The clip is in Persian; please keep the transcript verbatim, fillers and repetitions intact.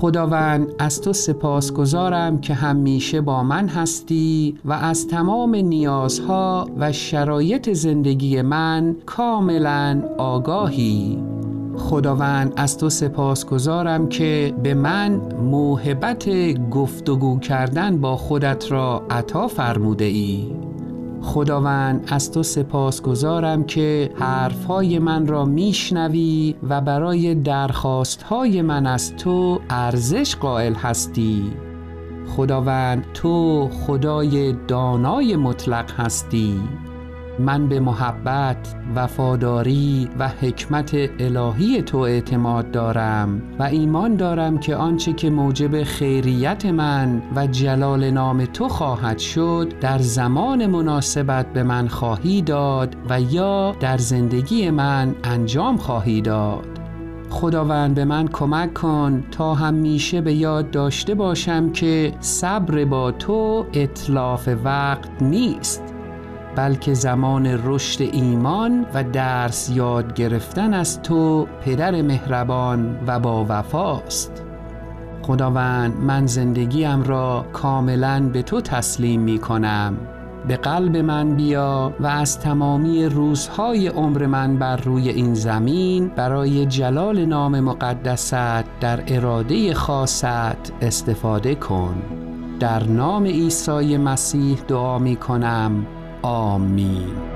خداوند از تو سپاسگزارم که همیشه با من هستی و از تمام نیازها و شرایط زندگی من کاملا آگاهی. خداوند از تو سپاسگزارم که به من موهبت گفتگو کردن با خودت را عطا فرموده ای. خداوند از تو سپاسگزارم که حرفهای من را میشنوی و برای درخواستهای من از تو ارزش قائل هستی. خداوند تو خدای دانای مطلق هستی. من به محبت، وفاداری و حکمت الهی تو اعتماد دارم و ایمان دارم که آنچه که موجب خیریت من و جلال نام تو خواهد شد در زمان مناسبت به من خواهی داد و یا در زندگی من انجام خواهی داد. خداوند به من کمک کن تا همیشه به یاد داشته باشم که صبر با تو اتلاف وقت نیست، بلکه زمان رشد ایمان و درس یاد گرفتن از تو پدر مهربان و با وفاست. خداوند من زندگیم را کاملاً به تو تسلیم می کنم. به قلب من بیا و از تمامی روزهای عمر من بر روی این زمین برای جلال نام مقدست در اراده خاصت استفاده کن. در نام عیسی مسیح دعا می کنم. آمین.